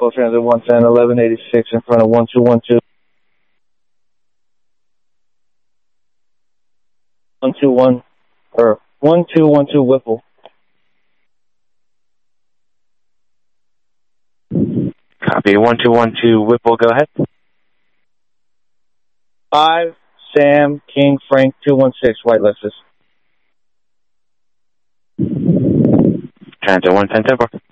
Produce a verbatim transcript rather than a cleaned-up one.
Both transit one ten, eleven eighty-six in front of one two one two. one two one, or one two one two Whipple. Copy, one two one two Whipple, go ahead. five, Sam, King, Frank, two one six, White Lexus. Transit one ten, ten four.